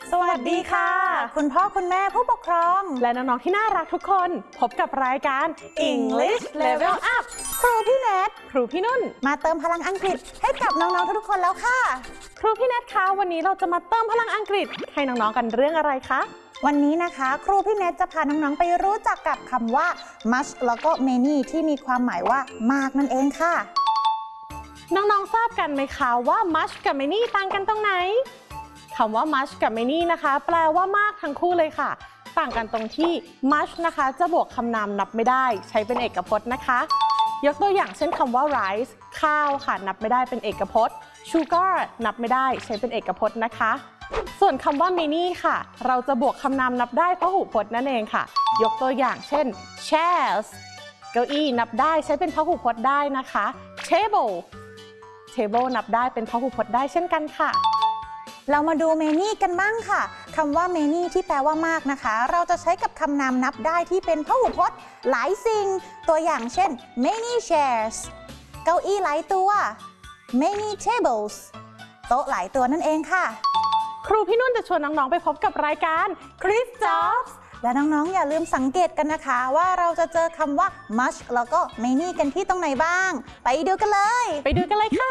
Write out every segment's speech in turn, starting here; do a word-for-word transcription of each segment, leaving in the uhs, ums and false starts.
สวัสดีค่ะคุณพ่อคุณแม่ผู้ปกครองและน้องๆที่น่ารักทุกคนพบกับรายการ English Level Up ครูพี่แนทครูพี่นุ่นมาเติมพลังอังกฤษให้กับน้องๆทุกคนแล้วค่ะครูพี่แนทคะวันนี้เราจะมาเติมพลังอังกฤษให้น้องๆกันเรื่องอะไรคะวันนี้นะคะครูพี่เนทจะพาน้องๆไปรู้จักกับคำว่า much แล้วก็ many ที่มีความหมายว่ามากนั่นเองค่ะน้องๆทราบกันไหมคะว่า much กับ many ต่างกันตรงไหนคำว่า much กับ many นะคะแปลว่ามากทั้งคู่เลยค่ะต่างกันตรงที่ much นะคะจะบวกคำนามนับไม่ได้ใช้เป็นเอกพจน์นะคะยกตัวอย่างเช่นคำว่า rice ข้าวค่ะนับไม่ได้เป็นเอกพจน์ sugar นับไม่ได้ใช้เป็นเอกพจน์นะคะส่วนคำว่า many ค่ะเราจะบวกคำนามนับได้พหูพจน์นั่นเองค่ะยกตัวอย่างเช่น chairs เก้าอี้นับได้ใช้เป็นพหูพจน์ได้นะคะ table table นับได้เป็นพหูพจน์ได้เช่นกันค่ะเรามาดู many กันบ้างค่ะคำว่า many ที่แปลว่ามากนะคะเราจะใช้กับคำนามนับได้ที่เป็นพหูพจน์หลายสิ่งตัวอย่างเช่น many chairs เก้าอี้หลายตัว many tables โต๊ะหลายตัวนั่นเองค่ะครูพี่นุ่นจะชวนน้องๆไปพบกับรายการ Chris Jobs และน้องๆอย่าลืมสังเกตกันนะคะว่าเราจะเจอคำว่า much แล้วก็ many กันที่ตรงไหนบ้างไปดูกันเลยไปดูกันเลยค่ะ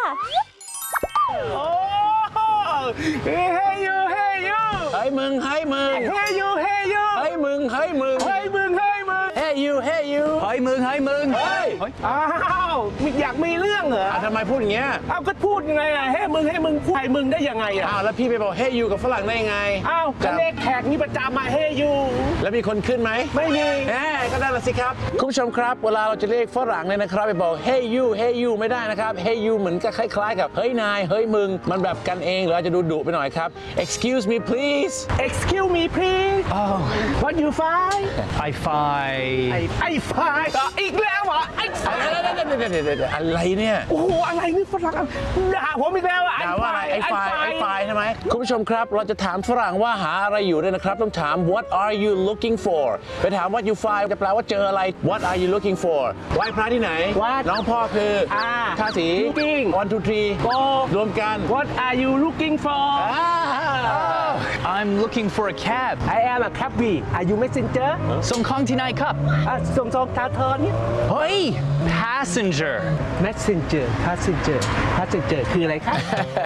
เฮ้ยเฮ้ยยูเฮ้ยยูเฮ้ยมึงเฮ้ยมึงเฮ้ยยูเฮ้ยยูเฮ้ยมึงเฮ้ยมึงเฮ้ยมึงเฮ้ยมึงเฮ้ยยูเฮ้ยยูเฮ้ยมึงเฮ้ยมึงเฮ้ยอ้าวอยากมีเรื่องเหรอทำไมพูดอย่างเงี้ยอ้าวก็พูดยังไงอ่ะเฮ้ยมึงเฮ้ยมึงพูดมึงได้ยังไงอ่ะอ้าวแล้วพี่ไปบอกเฮ้ยยูกับฝรั่งได้ยังไงอ้าวก็เลขแขกนี่ประจำมาเฮ้ยยูแล้วมีคนขึ้นไหมไม่มีแหมก็ได้ละสิครับคุณผู้ชมครับเวลาเราจะเรียกฝรั่งเนี่ยนะครับไปบอกเฮ้ยยูเฮ้ยยูไม่ได้นะครับเฮ้ยยูเหมือนกับคล้ายๆกับเฮ้ยนายเฮ้ยมึงมันแบบกันเองหรืออาจจะดูดุไปหน่อยครับ excuse me please excuse me please oh what you find I find I I find อีกแล้วเหรอไอ้อะไรเนี่ยโอ้โหอะไรนี่ฝรั่งด่าผมอีกแล้วอ่ะด่าว่าอะไรไอ้ไฟไอ้ไฟใช่ไหมคุณผู้ชมครับเราจะถามฝรั่งว่าหาอะไรอยู่ด้วยนะครับต้องถาม what are you looking for ไปถาม what you find จะแปลว่าเจออะไร what are you looking for ไหว้พระที่ไหนน้องพ่อคือท่าสี looking one two three go รวมกัน what are you looking for I'm looking for a cab I am a cabby Are you messenger ส่งของที่ไหนครับส่งส่งทางเธอนี่เฮ้ย passenger messenger passenger passenger คืออะไรครับ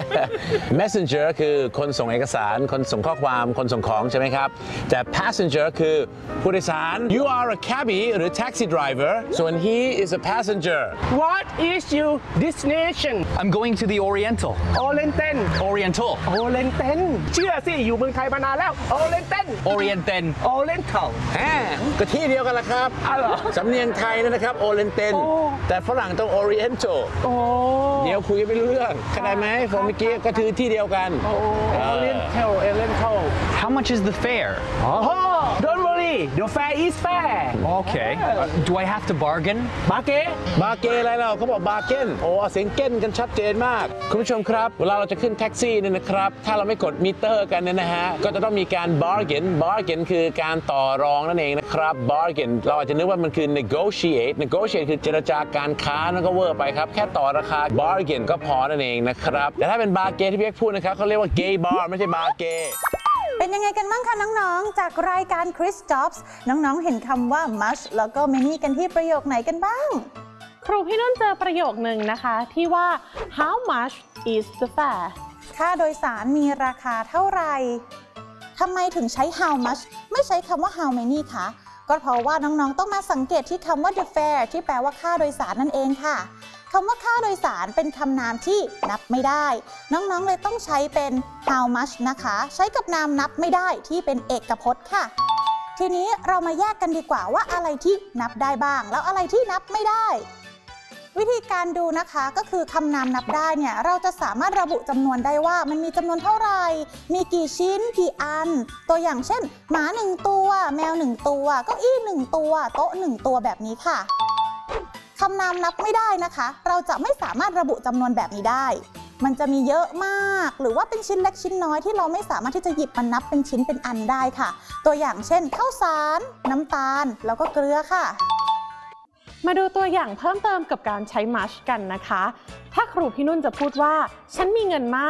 messenger คือคนส่งเอกสารคนส่งข้อความคนส่งของใช่ไหมครับแต่ passenger คือผู้โดยสาร you are a cabby หรือ taxi driver ส่วน he is a passenger What is your destination I'm going to the Oriental Oriental Oriental Oriental เชื่อสิอยู่เมืองไทยมานานแล้ว Oriental Oriental Oriental แหมก็ที่เดียวกันละครับสำเนียงไทยนะครับ Oriental แต่ฝรั่งต้อง Oriental เดี๋ยวคุยไม่รู้เรื่องเข้าใจไหมผมเมื่อกี้ก็คือที่เดียวกัน Oriental Oriental How much is the fare Oh don't worry the fare is fair Okay Do I have to bargain บาเก้บาเก้อะไรเราเขาบอกบาเก้นโอ้เสียงเก้นกันชัดเจนมากคุณผู้ชมครับเวลาเราจะขึ้นแท็กซี่เนี่ยนะครับถ้าเราไม่กดมิเตอร์กันเนี่ยนะฮะก็จะต้องมีการ bargain bargain คือการต่อรองนั่นเองนะครับ bargain เราอาจจะนึกว่ามันคือ negotiate negotiate คือเจรจาการค้านั่นก็เวอร์ไปครับแค่ต่อราคา bargain ก็พอนั่นเองนะครับแต่ถ้าเป็นบาเก้ที่พี่เอกพูดนะครับเขาเรียกว่า gay bar ไม่ใช่บาเก้เป็นยังไงกันบ้างคะน้องๆจากรายการ Chris Jobs น้องๆเห็นคำว่า much แล้วก็ many กันที่ประโยคไหนกันบ้างครูพี่นุ่นเจอประโยคหนึ่งนะคะที่ว่า how much is the fare ค่าโดยสารมีราคาเท่าไหร่ทำไมถึงใช้ how much ไม่ใช้คำว่า how many คะก็เพราะว่าน้องๆต้องมาสังเกตที่คำว่า the fare ที่แปลว่าค่าโดยสารนั่นเองค่ะคำว่าค่าโดยสารเป็นคำนามที่นับไม่ได้น้องๆเลยต้องใช้เป็น how much นะคะใช้กับนามนับไม่ได้ที่เป็นเอกพจน์ค่ะทีนี้เรามาแยกกันดีกว่าว่าอะไรที่นับได้บ้างแล้วอะไรที่นับไม่ได้วิธีการดูนะคะก็คือคำนามนับได้เนี่ยเราจะสามารถระบุจำนวนได้ว่ามันมีจำนวนเท่าไหร่มีกี่ชิ้นกี่อันตัวอย่างเช่นหมาหนึ่งตัวแมวหนึ่งตัวเก้าอี้หนึ่งตัวโต๊ะหนึ่งตัวแบบนี้ค่ะคำนามนับไม่ได้นะคะเราจะไม่สามารถระบุจำนวนแบบนี้ได้มันจะมีเยอะมากหรือว่าเป็นชิ้นเล็กชิ้นน้อยที่เราไม่สามารถที่จะหยิบมันนับเป็นชิ้นเป็นอันได้ค่ะตัวอย่างเช่นข้าวสารน้ำตาลแล้วก็เกลือค่ะมาดูตัวอย่างเพิ่มเติมกับการใช้ much กันนะคะถ้าครูพี่นุ่นจะพูดว่าฉันมีเงินมาก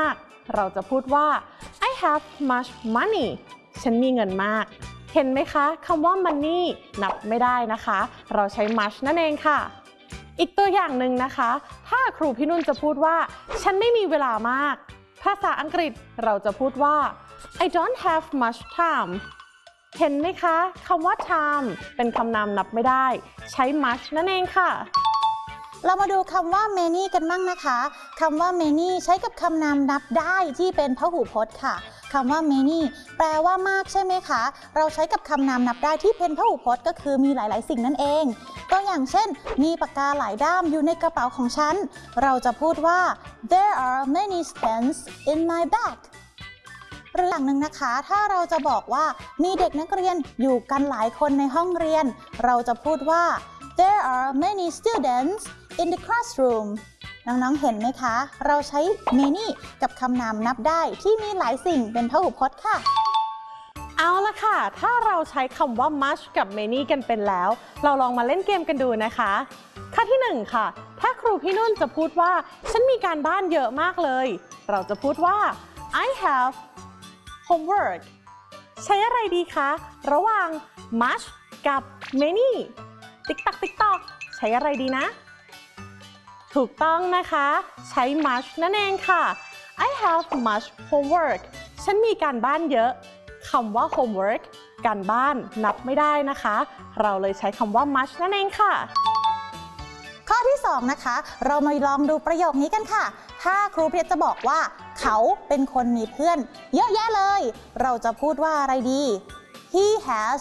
เราจะพูดว่า I have much money ฉันมีเงินมากเห็นไหมคะคำว่า money นับไม่ได้นะคะเราใช้ much นั่นเองค่ะอีกตัวอย่างหนึ่งนะคะถ้าครูพี่นุ่นจะพูดว่าฉันไม่มีเวลามากภาษาอังกฤษเราจะพูดว่า I don't have much time เห็นไหมคะคำว่า time เป็นคำนามนับไม่ได้ใช้ much นั่นเองค่ะเรามาดูคำว่า many กันบ้างนะคะคำว่า many ใช้กับคำนามนับได้ที่เป็นพหูพจน์ค่ะคำว่า many แปลว่ามากใช่ไหมคะเราใช้กับคำนามนับได้ที่เป็นพหูพจน์ก็คือมีหลายๆสิ่งนั่นเองตัวอย่างเช่นมีปากกาหลายด้ามอยู่ในกระเป๋าของฉันเราจะพูดว่า there are many pens in my bag หรืออย่างหนึ่งนะคะถ้าเราจะบอกว่ามีเด็กนักเรียนอยู่กันหลายคนในห้องเรียนเราจะพูดว่า there are many students in the classroom น้องๆ เห็นไหมคะเราใช้ many กับคำนามนับได้ที่มีหลายสิ่งเป็นพหูพจน์ค่ะเอาละค่ะถ้าเราใช้คำว่า much กับ many กันเป็นแล้วเราลองมาเล่นเกมกันดูนะคะข้อที่หนึ่งค่ะถ้าครูพี่นุ่นจะพูดว่าฉันมีการบ้านเยอะมากเลยเราจะพูดว่า I have homework ใช้อะไรดีคะระหว่าง much กับ many ติ๊กตักติ๊กตอกใช้อะไรดีนะถูกต้องนะคะใช้ much นั่นเองค่ะ I have much homework ฉันมีการบ้านเยอะคำว่า homework การบ้านนับไม่ได้นะคะเราเลยใช้คำว่า much นั่นเองค่ะข้อที่สองนะคะเรามาลองดูประโยคนี้กันค่ะถ้าครูเพชรจะบอกว่าเขาเป็นคนมีเพื่อนเยอะแยะเลยเราจะพูดว่าอะไรดี He has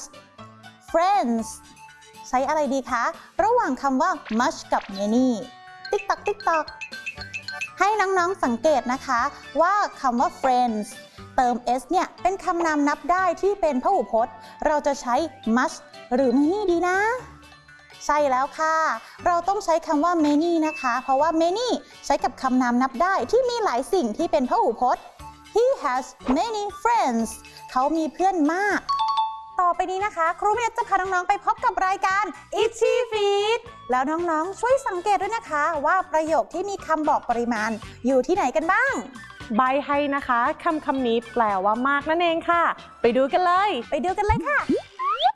friends ใช้อะไรดีคะระหว่างคำว่า much กับ many ติ๊กตักติ๊กตักให้น้องๆสังเกตนะคะว่าคำว่า friends เติม s เนี่ยเป็นคำนามนับได้ที่เป็นพหูพจน์เราจะใช้ much หรือ many ดีนะใช่แล้วค่ะเราต้องใช้คำว่า many นะคะเพราะว่า many ใช้กับคำนามนับได้ที่มีหลายสิ่งที่เป็นพหูพจน์ He has many friends เขามีเพื่อนมากต่อไปนี้นะคะครูเพชรจะพาน้องๆไปพบกับรายการ Itchy Feet แล้วน้องๆช่วยสังเกตด้วยนะคะว่าประโยคที่มีคำบอกปริมาณอยู่ที่ไหนกันบ้างใบให้นะคะคำคำนี้แปลว่ามากนั่นเองค่ะไปดูกันเลยไปดูกันเลยค่ะ